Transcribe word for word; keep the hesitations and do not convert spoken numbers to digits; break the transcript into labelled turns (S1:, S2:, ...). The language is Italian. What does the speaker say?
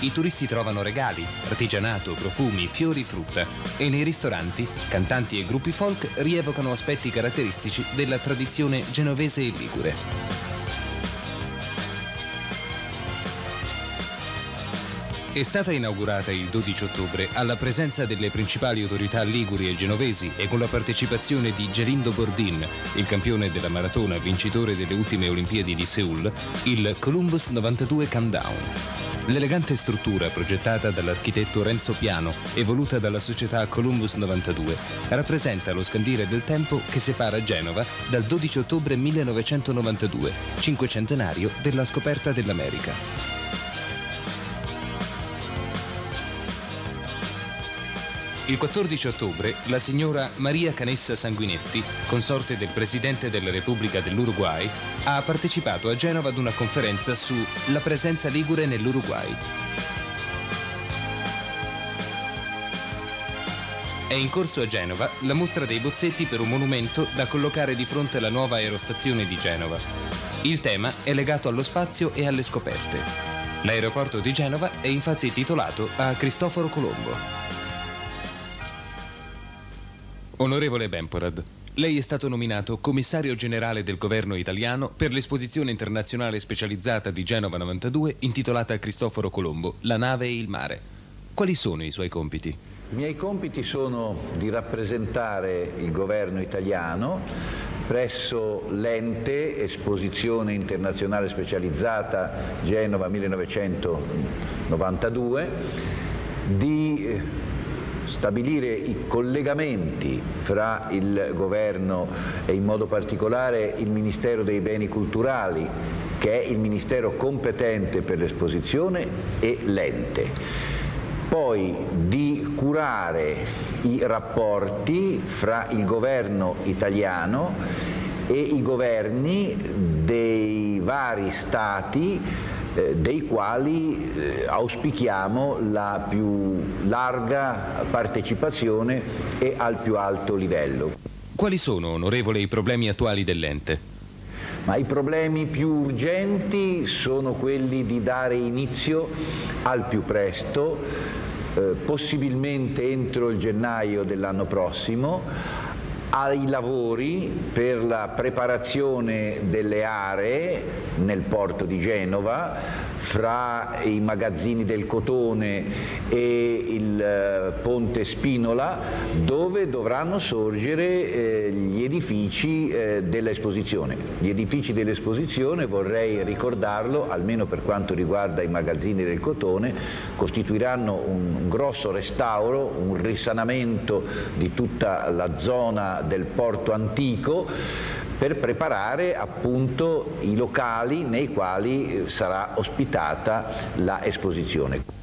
S1: i turisti trovano regali, artigianato, profumi, fiori, frutta e nei ristoranti cantanti e gruppi folk rievocano aspetti caratteristici della tradizione genovese e ligure. È stata inaugurata il dodici ottobre alla presenza delle principali autorità liguri e genovesi e con la partecipazione di Gelindo Bordin, il campione della maratona vincitore delle ultime Olimpiadi di Seul, il Columbus novantadue Countdown. L'elegante struttura progettata dall'architetto Renzo Piano e voluta dalla società Columbus novantadue rappresenta lo scandire del tempo che separa Genova dal dodici ottobre millenovecentonovantadue, cinquecentenario della scoperta dell'America. Il quattordici ottobre la signora Maria Canessa Sanguinetti, consorte del Presidente della Repubblica dell'Uruguay, ha partecipato a Genova ad una conferenza su la presenza ligure nell'Uruguay. È in corso a Genova la mostra dei bozzetti per un monumento da collocare di fronte alla nuova aerostazione di Genova. Il tema è legato allo spazio e alle scoperte. L'aeroporto di Genova è infatti titolato a Cristoforo Colombo. Onorevole Bemporad, lei è stato nominato commissario generale del governo italiano per l'esposizione internazionale specializzata di Genova novantadue intitolata a Cristoforo Colombo, la nave e il mare. Quali sono i suoi compiti?
S2: I miei compiti sono di rappresentare il governo italiano presso l'ente Esposizione Internazionale Specializzata Genova millenovecentonovantadue, di stabilire i collegamenti fra il governo e in modo particolare il Ministero dei Beni Culturali, che è il ministero competente per l'esposizione, e l'ente. Poi di curare i rapporti fra il governo italiano e i governi dei vari stati Eh, dei quali eh, auspichiamo la più larga partecipazione e al più alto livello.
S1: Quali sono, onorevole, i problemi attuali dell'ente?
S2: Ma i problemi più urgenti sono quelli di dare inizio al più presto, eh, possibilmente entro il gennaio dell'anno prossimo, ai lavori per la preparazione delle aree nel porto di Genova fra i magazzini del Cotone e il ponte Spinola, dove dovranno sorgere eh, gli edifici eh, dell'esposizione. Gli edifici dell'esposizione, vorrei ricordarlo, almeno per quanto riguarda i magazzini del Cotone, costituiranno un grosso restauro, un risanamento di tutta la zona del porto antico, per preparare appunto i locali nei quali sarà ospitata la esposizione.